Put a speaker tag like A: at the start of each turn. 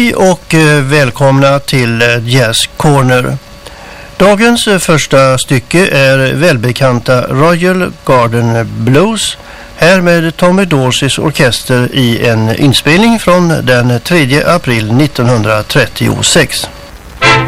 A: Hej och välkomna till Jazz Corner. Dagens första stycke är välbekanta Royal Garden Blues, här med Tommy Dorseys orkester i en inspelning från den 3 april 1936.